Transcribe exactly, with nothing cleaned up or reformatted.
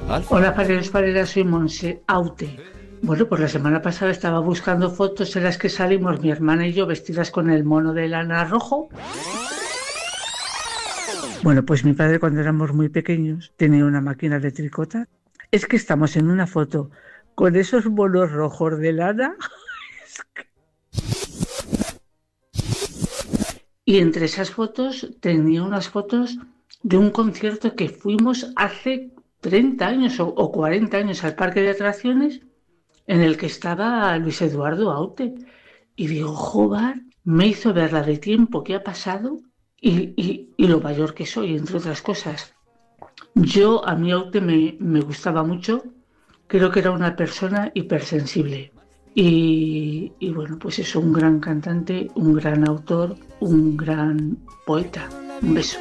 Hola, Paredes Paredes, soy Monse Aute. Bueno, pues la semana pasada estaba buscando fotos en las que salimos mi hermana y yo vestidas con el mono de lana rojo. Bueno, pues mi padre cuando éramos muy pequeños tenía una máquina de tricotar. Es que estamos en una foto con esos monos rojos de lana y entre esas fotos tenía unas fotos de un concierto que fuimos hace treinta años o, o cuarenta años al parque de atracciones en el que estaba Luis Eduardo Aute. Y digo, joder, me hizo ver la de tiempo que ha pasado y, y, y lo mayor que soy, entre otras cosas. Yo, a mí Aute me, me gustaba mucho, creo que era una persona hipersensible. Y, y bueno, pues es un gran cantante, un gran autor, un gran poeta. Un beso.